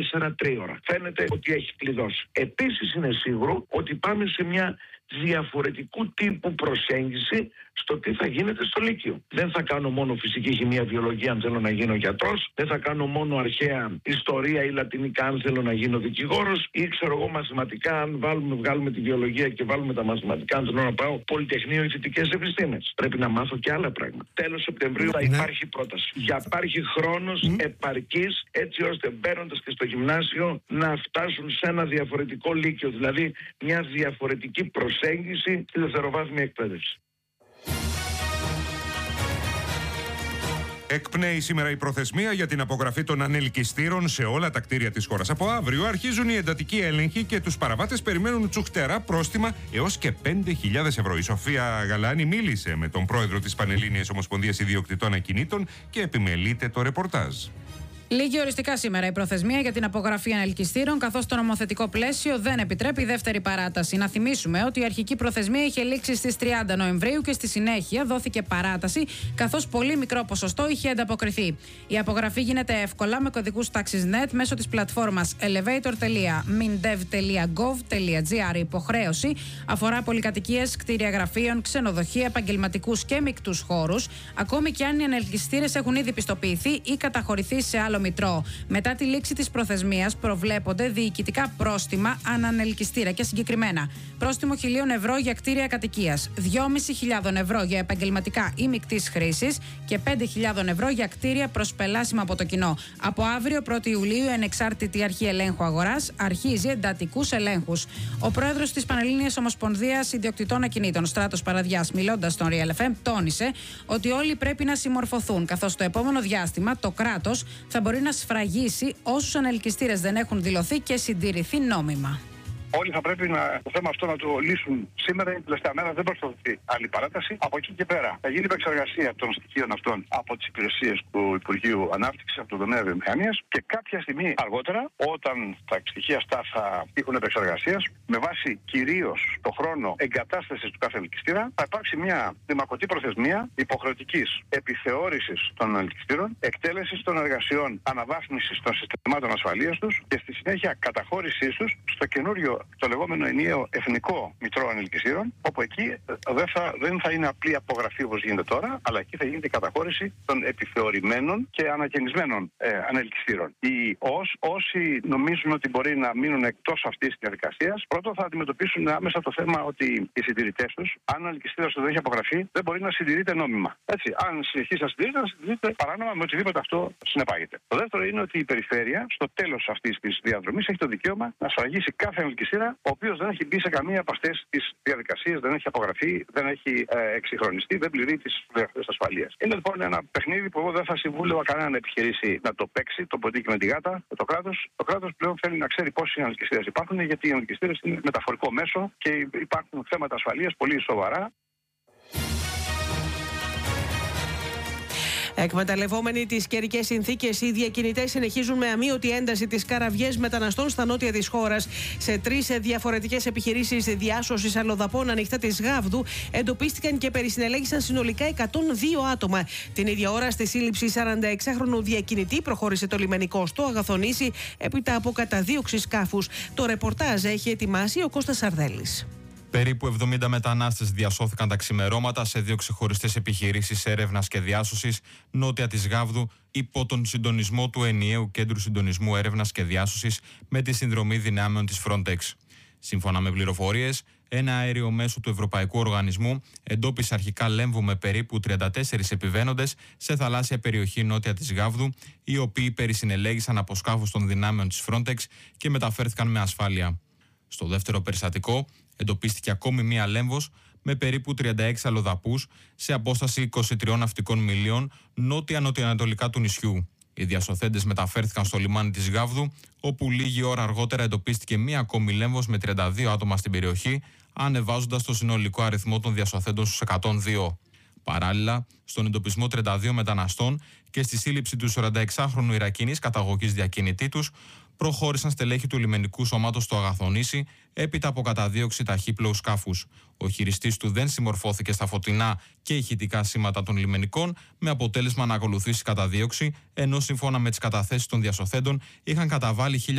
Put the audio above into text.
24-3 ώρα. Φαίνεται ότι έχει κλειδώσει. Επίσης είναι σίγουρο ότι πάμε σε μια διαφορετικού τύπου προσέγγιση στο τι θα γίνεται στο Λύκειο. Δεν θα κάνω μόνο φυσική χημεία, βιολογία αν θέλω να γίνω γιατρός, δεν θα κάνω μόνο αρχαία ιστορία ή λατινικά αν θέλω να γίνω δικηγόρος, ή ξέρω εγώ μαθηματικά αν βγάλουμε τη βιολογία και βάλουμε τα μαθηματικά αν θέλω να πάω πολυτεχνείο ή θετικές επιστήμες. Πρέπει να μάθω και άλλα πράγματα. Τέλος Σεπτεμβρίου θα υπάρχει πρόταση. Για υπάρχει χρόνος επαρκής έτσι ώστε μπαίνοντας και στο γυμνάσιο να φτάσουν σε ένα διαφορετικό Λύκειο, δηλαδή μια διαφορετική προσέγγιση στη δευτεροβάθμια εκπαίδευση. Εκπνέει σήμερα η προθεσμία για την απογραφή των ανελκυστήρων σε όλα τα κτίρια της χώρας. Από αύριο αρχίζουν οι εντατικοί έλεγχοι και τους παραβάτες περιμένουν τσουχτερά πρόστιμα έως και 5.000 ευρώ. Η Σοφία Γαλάνη μίλησε με τον πρόεδρο της Πανελλήνιας Ομοσπονδίας Ιδιοκτητών Ακινήτων και επιμελείται το ρεπορτάζ. Λήγει οριστικά σήμερα η προθεσμία για την απογραφή ανελκυστήρων, καθώς το νομοθετικό πλαίσιο δεν επιτρέπει δεύτερη παράταση. Να θυμίσουμε ότι η αρχική προθεσμία είχε λήξει στις 30 Νοεμβρίου και στη συνέχεια δόθηκε παράταση, καθώς πολύ μικρό ποσοστό είχε ανταποκριθεί. Η απογραφή γίνεται εύκολα με κωδικούς TaxisNet μέσω της πλατφόρμας elevator.mindev.gov.gr. Η υποχρέωση αφορά πολυκατοικίες, κτίρια γραφείων, ξενοδοχεία, επαγγελματικούς και μεικτούς χώρους, ακόμη και αν οι ανελκυστήρες έχουν ήδη πιστοποιηθεί ή καταχωρηθεί σε άλλο μητρό. Μετά τη λήξη της προθεσμίας προβλέπονται διοικητικά πρόστιμα ανανελκυστήρα και συγκεκριμένα πρόστιμο 1.000 ευρώ για κτίρια κατοικίας, 2.500 ευρώ για επαγγελματικά ή μεικτής χρήσης και 5.000 ευρώ για κτίρια προσπελάσιμα από το κοινό. Από αύριο 1η Ιουλίου η Ανεξάρτητη Αρχή Ελέγχου Αγοράς αρχίζει εντατικούς ελέγχους. Ο πρόεδρος της Πανελλήνιας Ομοσπονδίας Ιδιοκτητών Ακινήτων, Στράτος Παραδιάς, μιλώντας στον Real FM, τόνισε ότι όλοι πρέπει να συμμορφωθούν, καθώς το επόμενο διάστημα το κράτος θα μπορεί να σφραγίσει όσους ανελκυστήρες δεν έχουν δηλωθεί και συντηρηθεί νόμιμα. Όλοι θα πρέπει το θέμα αυτό να το λύσουν σήμερα. Η τελευταία μέρα δεν προσταθεί άλλη παράταση. Από εκεί και πέρα θα γίνει επεξεργασία των στοιχείων αυτών από τις υπηρεσίες του Υπουργείου Ανάπτυξης, από το τομέα βιομηχανίας, και κάποια στιγμή αργότερα, όταν τα στοιχεία αυτά θα τύχουν επεξεργασίας, με βάση κυρίως το χρόνο εγκατάστασης του κάθε ανελκυστήρα, θα υπάρξει μια δημακωτή προθεσμία υποχρεωτικής επιθεώρησης των ανελκυστήρων, εκτέλεσης των εργασιών αναβάθμισης των συστημάτων ασφαλείας τους και στη συνέχεια καταχώρησής τους στο καινούριο, το λεγόμενο ενιαίο εθνικό μητρό ανελκυστήρων, όπου εκεί δεν θα είναι απλή απογραφή όπως γίνεται τώρα, αλλά εκεί θα γίνεται η καταχώρηση των επιθεωρημένων και ανακαινισμένων ανελκυστήρων. Όσοι νομίζουν ότι μπορεί να μείνουν εκτός αυτής της διαδικασίας, πρώτον θα αντιμετωπίσουν άμεσα το θέμα ότι οι συντηρητές τους, αν ο ανελκυστήρας δεν έχει απογραφεί, δεν μπορεί να συντηρείται νόμιμα. Έτσι, αν συνεχίσει να συντηρείται παράνομα με οτιδήποτε αυτό συνεπάγεται. Το δεύτερο είναι ότι η περιφέρεια, στο τέλος αυτής της διαδρομής, έχει το δικαίωμα να σφραγίσει κάθε ανελκυστήρα, ο οποίος δεν έχει μπει σε καμία από αυτές τις διαδικασίες, δεν έχει απογραφεί, δεν έχει εξυγχρονιστεί, δεν πληρεί τις προδιαγραφές ασφαλείας. Είναι λοιπόν ένα παιχνίδι που εγώ δεν θα συμβούλευα κανένα να επιχειρήσει να το παίξει, το ποντίκι με τη γάτα, το κράτος. Το κράτος πλέον θέλει να ξέρει πόσοι ανελκυστήρες υπάρχουν, γιατί οι ανελκυστήρες είναι μεταφορικό μέσο και υπάρχουν θέματα ασφαλείας πολύ σοβαρά. Εκμεταλλευόμενοι τις καιρικές συνθήκες, οι διακινητές συνεχίζουν με αμείωτη ένταση τις καραβιές μεταναστών στα νότια της χώρας. Σε 3 διαφορετικές επιχειρήσεις διάσωσης αλλοδαπών ανοιχτά της Γάβδου εντοπίστηκαν και περισυνελέγησαν συνολικά 102 άτομα. Την ίδια ώρα, στη σύλληψη 46χρονου διακινητή προχώρησε το λιμενικό στο Αγαθονήσι έπειτα από καταδίωξη σκάφους. Το ρεπορτάζ έχει ετοιμάσει ο Κώστας Σαρδέλης. Περίπου 70 μετανάστες διασώθηκαν τα ξημερώματα σε 2 ξεχωριστές επιχειρήσεις έρευνας και διάσωσης νότια της Γάβδου υπό τον συντονισμό του Ενιαίου Κέντρου Συντονισμού Έρευνας και Διάσωσης με τη συνδρομή δυνάμεων της Frontex. Σύμφωνα με πληροφορίες, ένα αέριο μέσο του Ευρωπαϊκού Οργανισμού εντόπισε αρχικά λέμβου με περίπου 34 επιβαίνοντες σε θαλάσσια περιοχή νότια της Γάβδου, οι οποίοι περισυνελέγησαν από σκάφους των δυνάμεων της Frontex και μεταφέρθηκαν με ασφάλεια. Στο δεύτερο περιστατικό εντοπίστηκε ακόμη μία λέμβος με περίπου 36 αλλοδαπούς σε απόσταση 23 ναυτικών μιλίων νότια-νοτιοανατολικά του νησιού. Οι διασωθέντες μεταφέρθηκαν στο λιμάνι της Γάβδου, όπου λίγη ώρα αργότερα εντοπίστηκε μία ακόμη λέμβος με 32 άτομα στην περιοχή, ανεβάζοντας το συνολικό αριθμό των διασωθέντων στους 102. Παράλληλα, στον εντοπισμό 32 μεταναστών και στη σύλληψη του 46χρονου Ιρακινής καταγωγής διακινητή τους, προχώρησαν στελέχη του λιμενικού σώματος στο Αγαθονήσι έπειτα από καταδίωξη ταχύπλοου σκάφους. Ο χειριστής του δεν συμμορφώθηκε στα φωτεινά και ηχητικά σήματα των λιμενικών, με αποτέλεσμα να ακολουθήσει καταδίωξη, ενώ σύμφωνα με τις καταθέσεις των διασωθέντων είχαν καταβάλει